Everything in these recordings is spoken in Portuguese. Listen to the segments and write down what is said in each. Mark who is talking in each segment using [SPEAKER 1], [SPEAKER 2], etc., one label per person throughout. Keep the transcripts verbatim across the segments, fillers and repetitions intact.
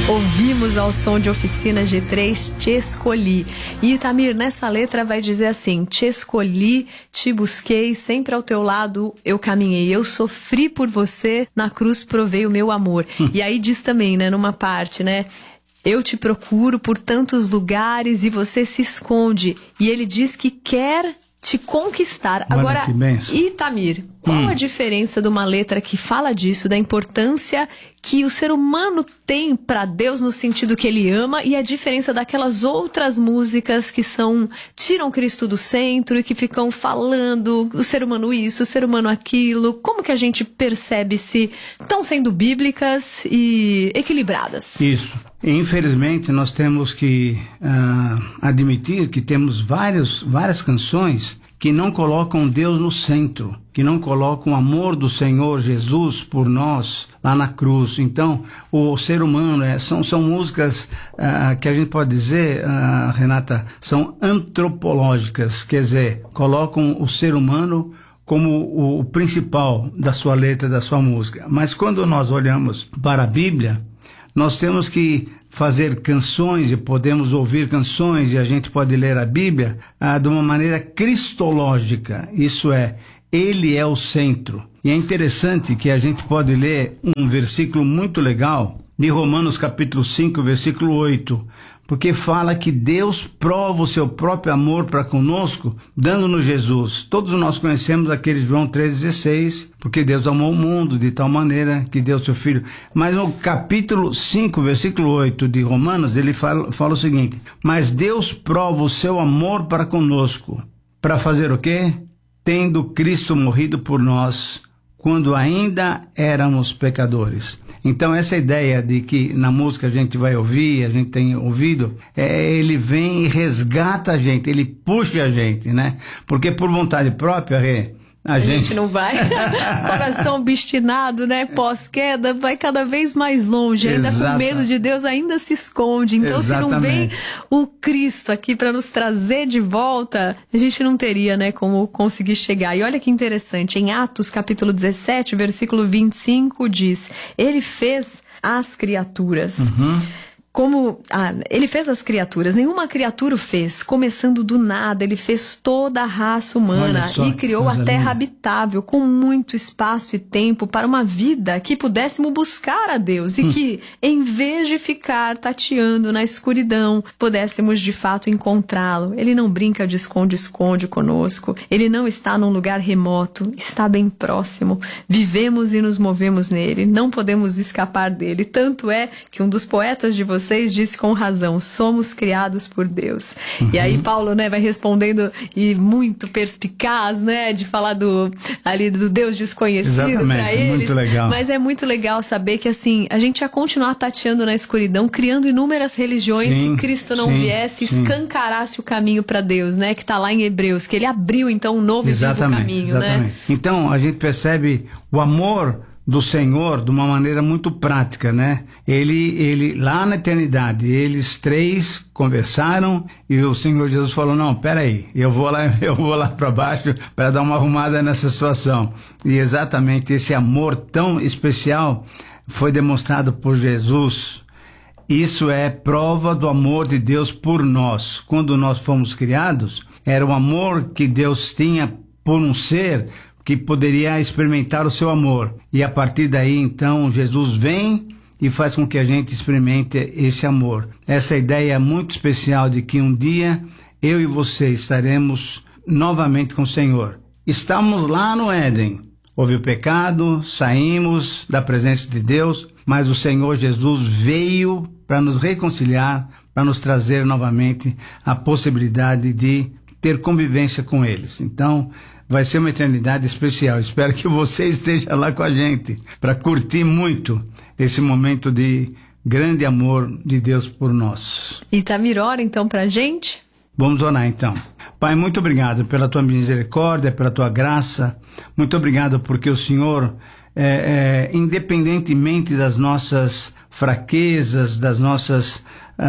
[SPEAKER 1] Ouvimos ao som de Oficina G três, Te Escolhi. E Itamir, nessa letra vai dizer assim: Te escolhi, te busquei, sempre ao teu lado eu caminhei. Eu sofri por você, na cruz provei o meu amor. Hum. E aí diz também, né, numa parte, né? Eu te procuro por tantos lugares e você se esconde. E ele diz que quer te conquistar.
[SPEAKER 2] Olha,
[SPEAKER 1] agora,
[SPEAKER 2] Itamir,
[SPEAKER 1] qual
[SPEAKER 2] hum.
[SPEAKER 1] a diferença de uma letra que fala disso, da importância que o ser humano tem para Deus no sentido que ele ama, e a diferença daquelas outras músicas que são tiram Cristo do centro e que ficam falando o ser humano isso, o ser humano aquilo? Como que a gente percebe se estão sendo bíblicas e equilibradas?
[SPEAKER 2] Isso. Infelizmente, nós temos que uh, admitir que temos vários, várias canções que não colocam Deus no centro, que não colocam o amor do Senhor Jesus por nós lá na cruz. Então, o ser humano, é, são, são músicas uh, que a gente pode dizer, uh, Renata, são antropológicas, quer dizer, colocam o ser humano como o, o principal da sua letra, da sua música. Mas quando nós olhamos para a Bíblia, nós temos que fazer canções e podemos ouvir canções e a gente pode ler a Bíblia ah, de uma maneira cristológica. Isso é, ele é o centro. E é interessante que a gente pode ler um versículo muito legal de Romanos capítulo cinco, versículo oito, porque fala que Deus prova o seu próprio amor para conosco, dando-nos Jesus. Todos nós conhecemos aquele João três, dezesseis, porque Deus amou o mundo de tal maneira que deu seu Filho. Mas no capítulo cinco, versículo oito de Romanos, ele fala, fala o seguinte: mas Deus prova o seu amor para conosco, para fazer o quê? Tendo Cristo morrido por nós, quando ainda éramos pecadores. Então essa ideia de que na música a gente vai ouvir, a gente tem ouvido, é, ele vem e resgata a gente, ele puxa a gente, né? Porque por vontade própria, Rê, a,
[SPEAKER 1] a
[SPEAKER 2] gente...
[SPEAKER 1] gente não vai. Coração obstinado, né? Pós-queda, vai cada vez mais longe. Ainda Exata. Com medo de Deus, ainda se esconde. Então, Exatamente. Se não vem o Cristo aqui para nos trazer de volta, a gente não teria, né, como conseguir chegar. E olha que interessante, em Atos capítulo dezessete, versículo vinte e cinco, diz: ele fez as criaturas. Uhum. Como ah, ele fez as criaturas, nenhuma criatura o fez, começando do nada, ele fez toda a raça humana e criou a terra habitável, com muito espaço e tempo para uma vida que pudéssemos buscar a Deus e hum. que, em vez de ficar tateando na escuridão, pudéssemos de fato encontrá-lo. Ele não brinca de esconde-esconde conosco, ele não está num lugar remoto, está bem próximo, vivemos e nos movemos nele, não podemos escapar dele. Tanto é que um dos poetas de vocês Vocês disse com razão, somos criados por Deus. Uhum. E aí Paulo, né, vai respondendo, e muito perspicaz, né, de falar do, ali, do Deus desconhecido para eles.
[SPEAKER 2] Muito legal.
[SPEAKER 1] Mas é muito legal saber que, assim, a gente ia continuar tateando na escuridão, criando inúmeras religiões, sim, se Cristo não sim, viesse, sim. escancarasse o caminho para Deus, né, que tá lá em Hebreus, que ele abriu então um novo
[SPEAKER 2] exatamente,
[SPEAKER 1] e vivo caminho,
[SPEAKER 2] exatamente. Né? Então a gente percebe o amor do Senhor de uma maneira muito prática, né? Ele, ele, lá na eternidade, eles três conversaram e o Senhor Jesus falou: não, peraí, eu vou lá, eu vou lá para baixo para dar uma arrumada nessa situação. E exatamente esse amor tão especial foi demonstrado por Jesus. Isso é prova do amor de Deus por nós. Quando nós fomos criados, era o amor que Deus tinha por um ser que poderia experimentar o seu amor. E a partir daí, então, Jesus vem e faz com que a gente experimente esse amor. Essa ideia é muito especial de que um dia eu e você estaremos novamente com o Senhor. Estamos lá no Éden. Houve o pecado, saímos da presença de Deus, mas o Senhor Jesus veio para nos reconciliar, para nos trazer novamente a possibilidade de ter convivência com eles. Então, vai ser uma eternidade especial. Espero que você esteja lá com a gente para curtir muito esse momento de grande amor de Deus por nós.
[SPEAKER 1] Itamir, ora então pra gente?
[SPEAKER 2] Vamos orar então. Pai, muito obrigado pela tua misericórdia, pela tua graça. Muito obrigado porque o Senhor, é, é, independentemente das nossas fraquezas, das nossas,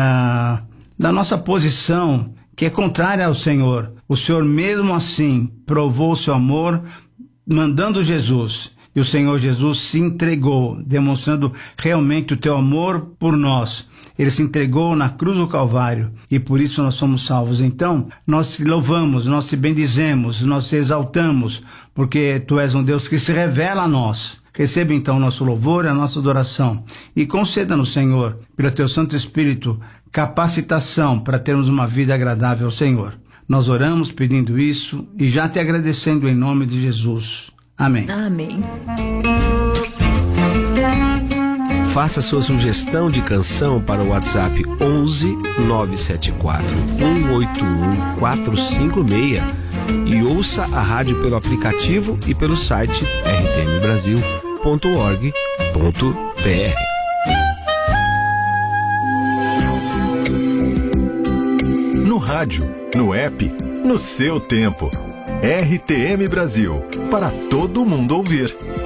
[SPEAKER 2] ah, da nossa posição, que é contrária ao Senhor, o Senhor mesmo assim provou o seu amor mandando Jesus. e o Senhor Jesus se entregou, demonstrando realmente o teu amor por nós. Ele se entregou na cruz do Calvário e por isso nós somos salvos. Então, nós te louvamos, nós te bendizemos, nós te exaltamos, porque tu és um Deus que se revela a nós. Receba então o nosso louvor e a nossa adoração e conceda-nos, Senhor, pelo teu Santo Espírito, capacitação para termos uma vida agradável ao Senhor. Nós oramos pedindo isso e já te agradecendo em nome de Jesus. Amém.
[SPEAKER 1] Amém.
[SPEAKER 3] Faça sua sugestão de canção para o WhatsApp onze nove sete quatro, um oito um, quatro cinco seis e ouça a rádio pelo aplicativo e pelo site r t m brasil ponto org ponto b r.
[SPEAKER 4] No rádio, no app, no seu tempo. R T M Brasil, para todo mundo ouvir.